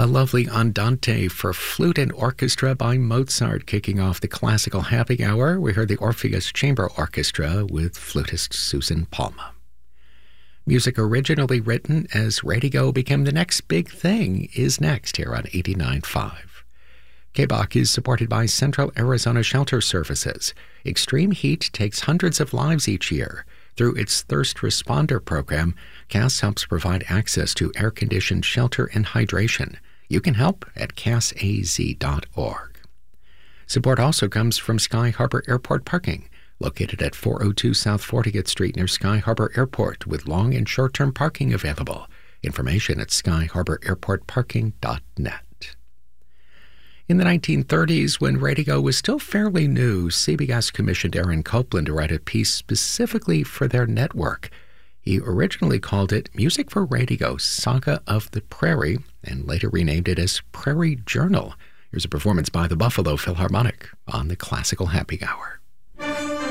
A lovely andante for flute and orchestra by Mozart kicking off the classical happy hour. We heard the Orpheus Chamber Orchestra with flutist Susan Palma. Music originally written as Radio became the next big thing is next here on 89.5. KBOC is supported by Central Arizona Shelter Services. Extreme heat takes hundreds of lives each year. Through its Thirst Responder program, CAS helps provide access to air-conditioned shelter and hydration. You can help at casaz.org. Support also comes from Sky Harbor Airport Parking, located at 402 South 40th Street near Sky Harbor Airport, with long and short-term parking available. Information at skyharbor.airportparking.net. In the 1930s, when radio was still fairly new, CBS commissioned Aaron Copland to write a piece specifically for their network. He originally called it Music for Radio, Saga of the Prairie, and later renamed it as Prairie Journal. Here's a performance by the Buffalo Philharmonic on the Classical Happy Hour.